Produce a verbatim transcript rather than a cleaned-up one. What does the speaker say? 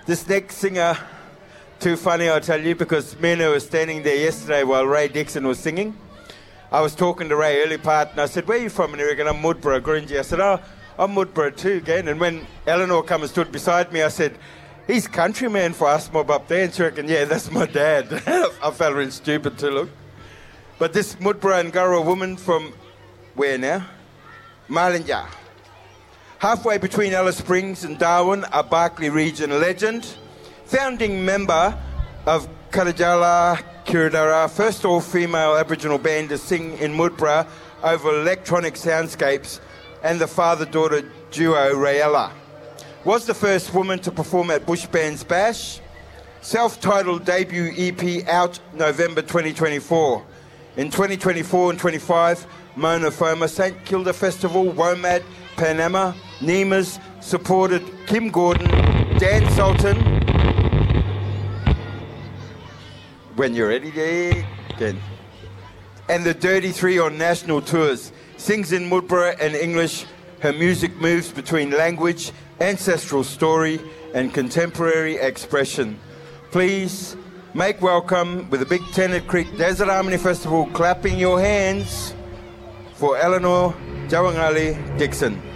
This next singer, too funny, I'll tell you, because me and her were standing there yesterday while Ray Dixon was singing. I was talking to Ray early part, and I said, where are you from? And he reckon, I'm Mudborough, Gurindji. I said, oh, I'm Mudborough too, again. And when Eleanor come and stood beside me, I said, he's countryman for us mob up there. And she reckoned, yeah, that's my dad. I felt really stupid too, look. But this Mudborough and Gurra woman from, where now? Malinja. Halfway between Alice Springs and Darwin, a Barkly region legend, founding member of Kadajala Kiradara, first all-female Aboriginal band to sing in Mudborough over electronic soundscapes, and the father-daughter duo Rayella. Was the first woman to perform at Bush Band's Bash. Self-titled debut E P out November twenty twenty-four. In twenty twenty-four and twenty-five, Mona Foma, St Kilda Festival, WOMAD, Panama, Nemas supported Kim Gordon, Dan Sultan. When you're ready, there, again. And the Dirty Three on national tours. Sings in Mudborough and English. Her music moves between language, ancestral story, and contemporary expression. Please make welcome with the Big Tennant Creek Desert Harmony Festival, clapping your hands for Eleanor Jawangali Dixon.